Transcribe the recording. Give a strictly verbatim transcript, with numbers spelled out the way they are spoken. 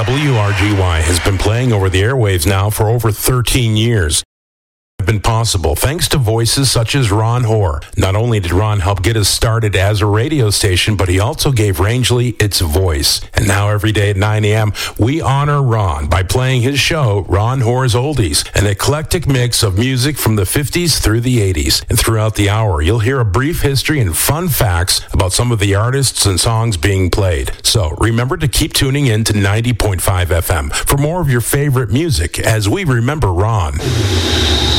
W R G Y has been playing over the airwaves now for over thirteen years. Been possible thanks to voices such as Ron Hoare. Not only did Ron help get us started as a radio station, but he also gave Rangeley its voice. And now every day at nine a.m., we honor Ron by playing his show, Ron Hoare's Oldies, an eclectic mix of music from the fifties through the eighties. And throughout the hour, you'll hear a brief history and fun facts about some of the artists and songs being played. So remember to keep tuning in to ninety point five F M for more of your favorite music as we remember Ron.